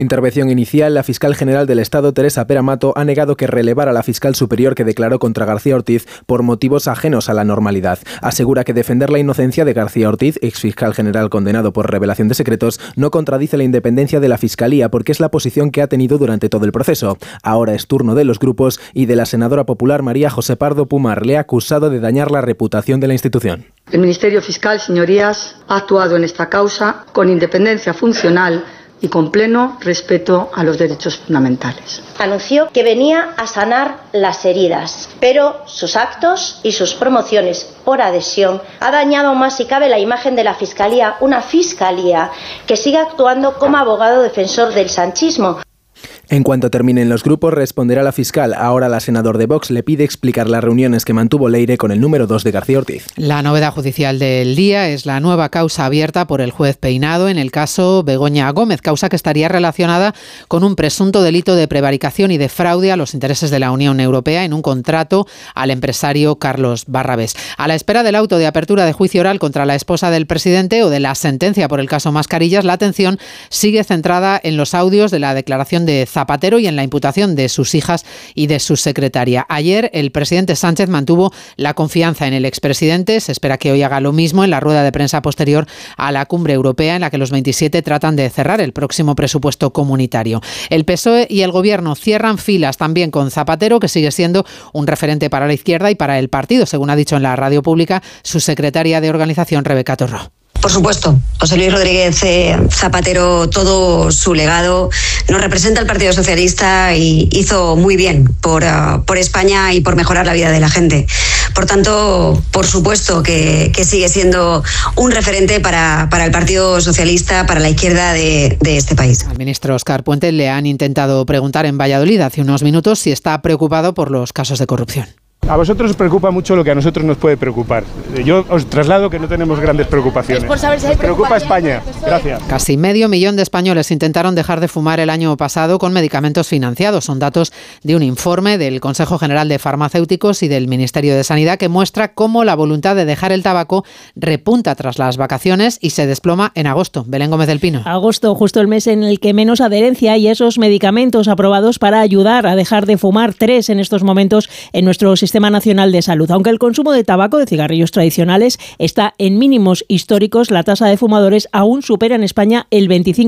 Intervención inicial. La fiscal general del Estado, Teresa Peramato, ha negado que relevara a la fiscal superior que declaró contra García Ortiz por motivos ajenos a la normalidad. Asegura que defender la inocencia de García Ortiz, exfiscal general condenado por revelación de secretos, no contradice la independencia de la Fiscalía porque es la posición que ha tenido durante todo el proceso. Ahora es turno de los grupos y de la senadora popular María José Pardo Pumar. Le ha acusado de dañar la reputación de la institución. El Ministerio Fiscal, señorías, ha actuado en esta causa con independencia funcional y con pleno respeto a los derechos fundamentales. Anunció que venía a sanar las heridas, pero sus actos y sus promociones por adhesión ha dañado más si cabe la imagen de la Fiscalía, una Fiscalía que sigue actuando como abogado defensor del sanchismo. En cuanto terminen los grupos, responderá la fiscal. Ahora la senadora de Vox le pide explicar las reuniones que mantuvo Leire con el número 2 de García Ortiz. La novedad judicial del día es la nueva causa abierta por el juez Peinado en el caso Begoña Gómez, causa que estaría relacionada con un presunto delito de prevaricación y de fraude a los intereses de la Unión Europea en un contrato al empresario Carlos Barrabés. A la espera del auto de apertura de juicio oral contra la esposa del presidente o de la sentencia por el caso Mascarillas, la atención sigue centrada en los audios de la declaración de Zapatero y en la imputación de sus hijas y de su secretaria. Ayer el presidente Sánchez mantuvo la confianza en el expresidente. Se espera que hoy haga lo mismo en la rueda de prensa posterior a la cumbre europea en la que los 27 tratan de cerrar el próximo presupuesto comunitario. El PSOE y el Gobierno cierran filas también con Zapatero, que sigue siendo un referente para la izquierda y para el partido, según ha dicho en la radio pública su secretaria de organización, Rebeca Torró. Por supuesto, José Luis Rodríguez Zapatero, todo su legado nos representa el Partido Socialista y hizo muy bien por España y por mejorar la vida de la gente. Por tanto, por supuesto que sigue siendo un referente para el Partido Socialista, para la izquierda de este país. Al ministro Óscar Puente le han intentado preguntar en Valladolid hace unos minutos si está preocupado por los casos de corrupción. A vosotros os preocupa mucho lo que a nosotros nos puede preocupar. Yo os traslado que no tenemos grandes preocupaciones. Es por saber si hay preocupa España. Gracias. Casi 500.000 de españoles intentaron dejar de fumar el año pasado con medicamentos financiados. Son datos de un informe del Consejo General de Farmacéuticos y del Ministerio de Sanidad que muestra cómo la voluntad de dejar el tabaco repunta tras las vacaciones y se desploma en agosto. Belén Gómez del Pino. Agosto, justo el mes en el que menos adherencia hay esos medicamentos aprobados para ayudar a dejar de fumar. 3 en estos momentos en nuestro Sistema Nacional de Salud. Aunque el consumo de tabaco, de cigarrillos tradicionales, está en mínimos históricos, la tasa de fumadores aún supera en España el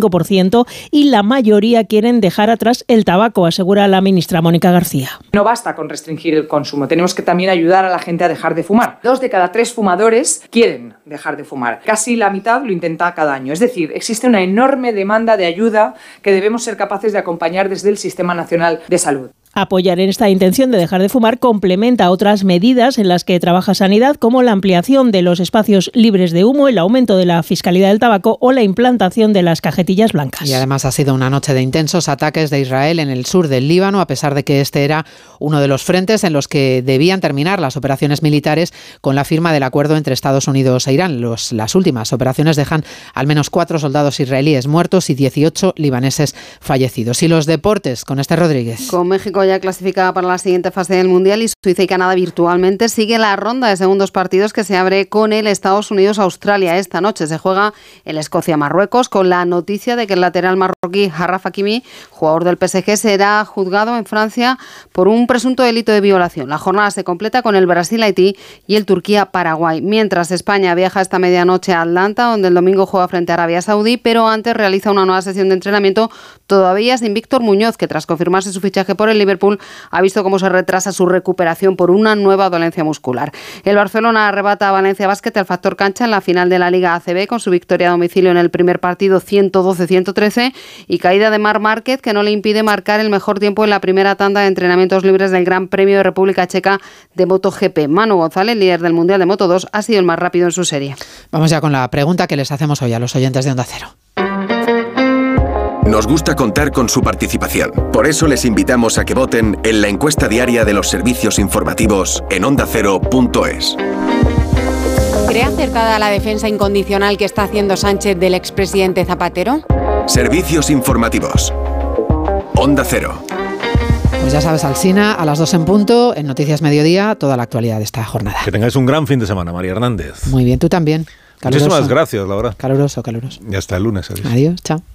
25% y la mayoría quieren dejar atrás el tabaco, asegura la ministra Mónica García. No basta con restringir el consumo, tenemos que también ayudar a la gente a dejar de fumar. 2 de cada 3 fumadores quieren dejar de fumar. Casi la mitad lo intenta cada año. Es decir, existe una enorme demanda de ayuda que debemos ser capaces de acompañar desde el Sistema Nacional de Salud. Apoyar en esta intención de dejar de fumar complementa otras medidas en las que trabaja Sanidad, como la ampliación de los espacios libres de humo, el aumento de la fiscalidad del tabaco o la implantación de las cajetillas blancas. Y además ha sido una noche de intensos ataques de Israel en el sur del Líbano, a pesar de que este era uno de los frentes en los que debían terminar las operaciones militares con la firma del acuerdo entre Estados Unidos e Irán. Las últimas operaciones dejan al menos 4 soldados israelíes muertos y 18 libaneses fallecidos. Y los deportes, con Esther Rodríguez. Con México ya clasificada para la siguiente fase del Mundial y Suiza y Canadá virtualmente, sigue la ronda de segundos partidos que se abre con el Estados Unidos-Australia. Esta noche se juega el Escocia-Marruecos con la noticia de que el lateral marroquí Achraf Hakimi, jugador del PSG, será juzgado en Francia por un presunto delito de violación. La jornada se completa con el Brasil-Haití y el Turquía-Paraguay. Mientras España viaja esta medianoche a Atlanta, donde el domingo juega frente a Arabia Saudí, pero antes realiza una nueva sesión de entrenamiento todavía sin Víctor Muñoz, que tras confirmarse su fichaje por el Liverpool ha visto cómo se retrasa su recuperación por una nueva dolencia muscular. El Barcelona arrebata a Valencia Basket el factor cancha en la final de la Liga ACB con su victoria a domicilio en el primer partido 112-113 y caída de Marc Márquez, que no le impide marcar el mejor tiempo en la primera tanda de entrenamientos libres del Gran Premio de República Checa de MotoGP. Manu González, líder del Mundial de Moto2, ha sido el más rápido en su serie. Vamos ya con la pregunta que les hacemos hoy a los oyentes de Onda Cero. Nos gusta contar con su participación. Por eso les invitamos a que voten en la encuesta diaria de los servicios informativos en ondacero.es. ¿Cree acertada la defensa incondicional que está haciendo Sánchez del expresidente Zapatero? Servicios informativos. Onda Cero. Pues ya sabes, Alsina, a las 2 en punto, en Noticias Mediodía, toda la actualidad de esta jornada. Que tengáis un gran fin de semana, María Hernández. Muy bien, tú también. Caluroso. Muchísimas gracias, la verdad. Caluroso. Y hasta el lunes. Adiós, chao.